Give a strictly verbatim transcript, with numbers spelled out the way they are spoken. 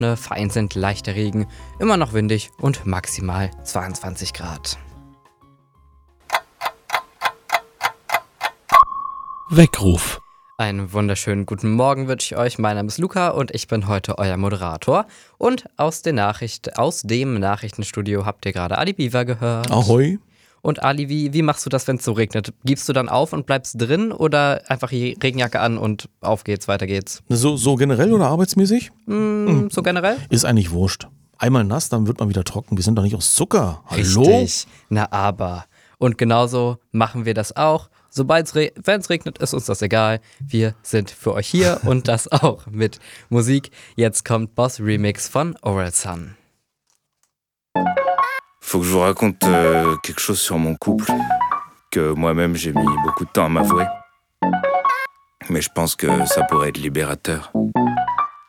ne, vereinzelt leichter Regen, immer noch windig und maximal zweiundzwanzig Grad. Weckruf. Einen wunderschönen guten Morgen wünsche ich euch. Mein Name ist Luca und ich bin heute euer Moderator. Und aus, den Nachricht, aus dem Nachrichtenstudio habt ihr gerade Ali Biwa gehört. Ahoi. Und Ali, wie, wie machst du das, wenn es so regnet? Gibst du dann auf und bleibst drin oder einfach die Regenjacke an und auf geht's, weiter geht's? So, so generell oder arbeitsmäßig? Mm, so generell? Ist eigentlich wurscht. Einmal nass, dann wird man wieder trocken. Wir sind doch nicht aus Zucker. Hallo? Richtig. Na aber. Und genauso machen wir das auch. Sobald re- wenn es regnet, ist uns das egal. Wir sind für euch hier und das auch mit Musik. Jetzt kommt Boss Remix von Orelsan. Faut que je vous raconte euh, quelque chose sur mon couple, que moi-même j'ai mis beaucoup de temps à m'avouer. Mais je pense que ça pourrait être libérateur.